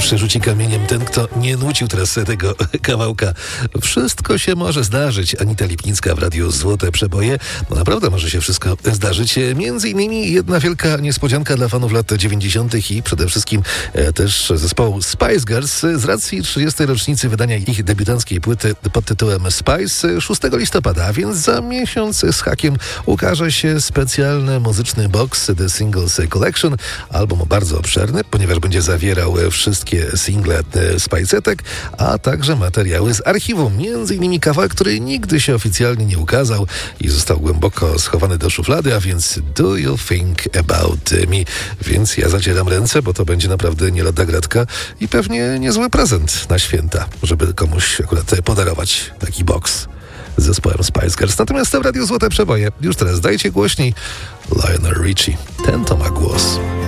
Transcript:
pierwszy rzuci kamieniem ten, kto nie nucił teraz tego kawałka. Wszystko się może zdarzyć. Anita Lipnicka w Radiu Złote Przeboje. No naprawdę może się wszystko zdarzyć. Między innymi jedna wielka niespodzianka dla fanów lat 90. i przede wszystkim też zespołu Spice Girls z racji 30. rocznicy wydania ich debiutanckiej płyty pod tytułem Spice 6 listopada, a więc za miesiąc z hakiem ukaże się specjalny muzyczny box The Singles Collection. Album bardzo obszerny, ponieważ będzie zawierał wszystkie single Spice'etek, a także materiały z archiwum. Między innymi kawałek, który nigdy się oficjalnie nie ukazał i został głęboko schowany do szuflady, a więc Do You Think About Me? Więc ja zacieram ręce, bo to będzie naprawdę nie lada gratka i pewnie niezły prezent na święta, żeby komuś akurat podarować taki box z zespołem Spice Girls. Natomiast w Radiu Złote Przeboje już teraz dajcie głośniej Lionel Richie. Ten to ma głos.